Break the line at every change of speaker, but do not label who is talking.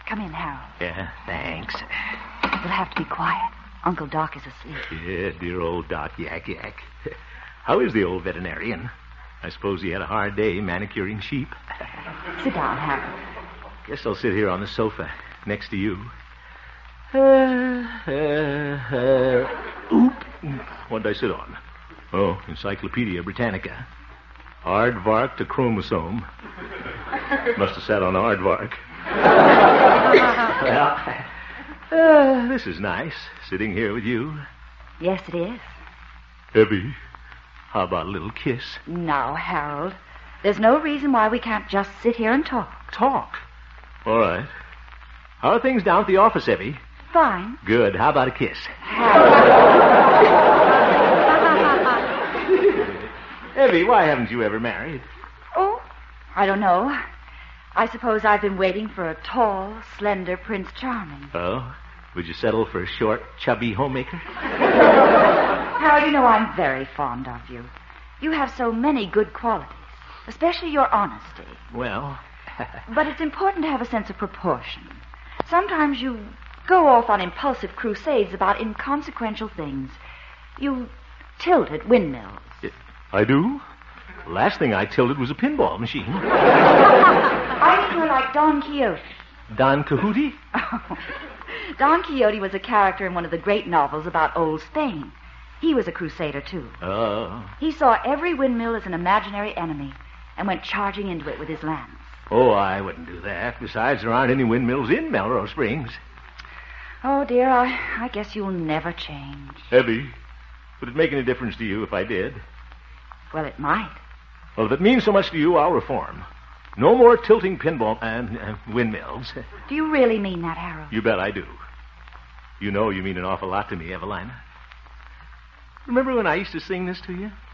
Come in, Harold.
Yeah, thanks.
You'll have to be quiet. Uncle Doc is asleep.
Yeah, dear old Doc Yak Yak. How is the old veterinarian? I suppose he had a hard day manicuring sheep.
Sit down, Harold.
Guess I'll sit here on the sofa next to you. Oop. What did I sit on? Oh, Encyclopedia Britannica. Aardvark to chromosome. Must have sat on aardvark. Well, this is nice, sitting here with you.
Yes, it is.
Evie, how about a little kiss?
Now, Harold, there's no reason why we can't just sit here and talk.
Talk? All right. How are things down at the office, Evie?
Fine.
Good. How about a kiss? Evie, why haven't you ever married?
Oh, I don't know. I suppose I've been waiting for a tall, slender Prince Charming.
Oh? Would you settle for a short, chubby homemaker?
Harold, you know I'm very fond of you. You have so many good qualities, especially your honesty.
Well...
But it's important to have a sense of proportion. Sometimes you go off on impulsive crusades about inconsequential things. You tilt at windmills.
I do? Last thing I tilted was a pinball machine.
I think you're like Don Quixote.
Don Quixote?
Don Quixote was a character in one of the great novels about old Spain. He was a crusader, too.
Oh.
He saw every windmill as an imaginary enemy and went charging into it with his lance.
Oh, I wouldn't do that. Besides, there aren't any windmills in Melrose Springs.
Oh, dear, I guess you'll never change.
Evie, would it make any difference to you if I did?
Well, it might.
Well, if it means so much to you, I'll reform. No more tilting pinball and windmills.
Do you really mean that, Harold?
You bet I do. You know you mean an awful lot to me, Evelina. Remember when I used to sing this to you?